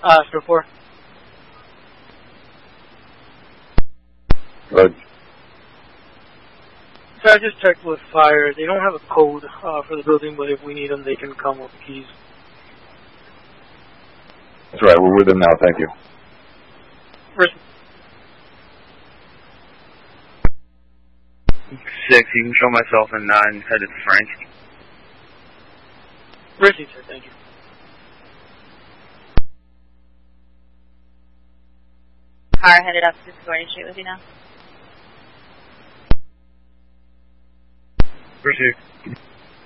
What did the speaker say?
Sir 4. Good. So I just checked with fire. They don't have a code for the building, but if we need them, they can come with the keys. That's right. We're with them now. Thank you. First. 6, you can show myself in 9, headed to Frank. Received, sir. Thank you. Car headed up to Scoria Street with you now. Received.